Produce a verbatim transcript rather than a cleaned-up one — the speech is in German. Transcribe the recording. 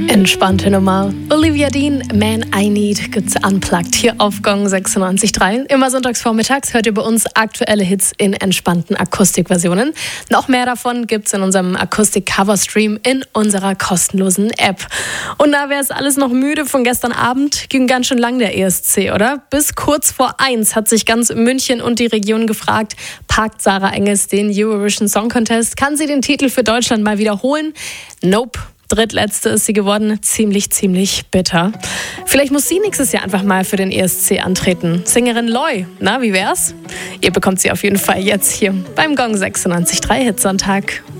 Entspannte Nummer. Olivia Dean, Man I Need, gibt's unplugged hier auf Gong sechsundneunzig Komma drei. Immer sonntags vormittags hört ihr bei uns aktuelle Hits in entspannten Akustikversionen. Noch mehr davon gibt's in unserem Akustik-Cover-Stream in unserer kostenlosen App. Und da wäre es alles noch müde von gestern Abend, ging ganz schön lang der E S C, oder? Bis kurz vor eins hat sich ganz München und die Region gefragt, packt Sarah Engels den Eurovision Song Contest? Kann sie den Titel für Deutschland mal wiederholen? Nope. Drittletzte ist sie geworden. Ziemlich, ziemlich bitter. Vielleicht muss sie nächstes Jahr einfach mal für den E S C antreten. Sängerin Loy, na, wie wär's? Ihr bekommt sie auf jeden Fall jetzt hier beim Gong sechsundneunzig Komma drei Hitsonntag.